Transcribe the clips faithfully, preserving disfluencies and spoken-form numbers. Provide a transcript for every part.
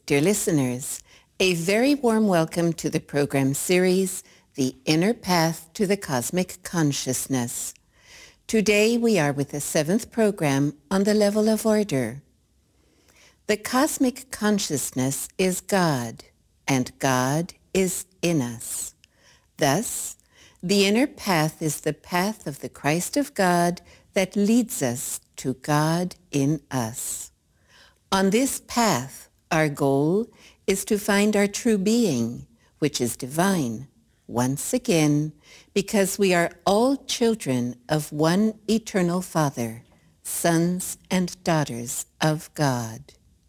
Dear listeners, a very warm welcome to the program series, The Inner Path to the Cosmic Consciousness. Today we are with the seventh program on the level of order. The cosmic consciousness is God, and God is in us. Thus, the inner path is the path of the Christ of God that leads us to God in us. On this path, our goal is to find our true being, which is divine, once again, because we are all children of one eternal Father, sons and daughters of God.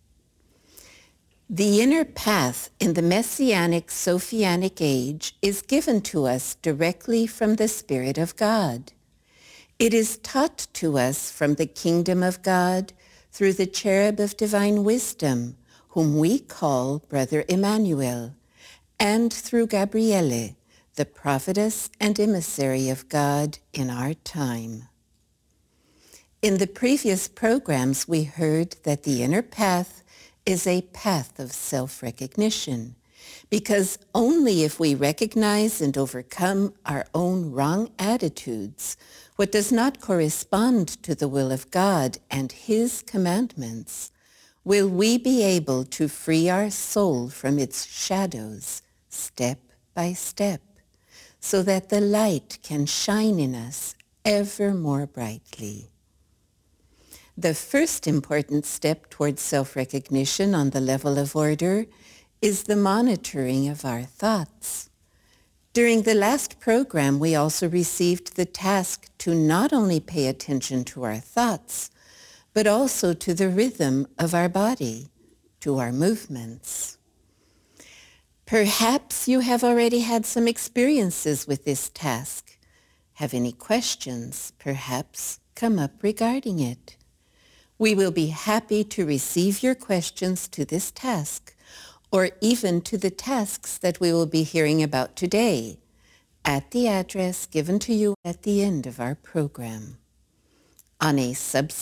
The inner path in the Messianic Sophianic age is given to us directly from the Spirit of God. It is taught to us from the kingdom of God through the cherub of divine wisdom, whom we call Brother Emmanuel, and through Gabriele, the prophetess and emissary of God in our time. In the previous programs, we heard that the inner path is a path of self-recognition, because only if we recognize and overcome our own wrong attitudes, what does not correspond to the will of God and His commandments, will we be able to free our soul from its shadows step by step, so that the light can shine in us ever more brightly. The first important step towards self-recognition on the level of order is the monitoring of our thoughts. During the last program, we also received the task to not only pay attention to our thoughts, but also to the rhythm of our body, to our movements. Perhaps you have already had some experiences with this task. Have any questions, perhaps, come up regarding it? We will be happy to receive your questions to this task, or even to the tasks that we will be hearing about today, at the address given to you at the end of our program. On a subsequent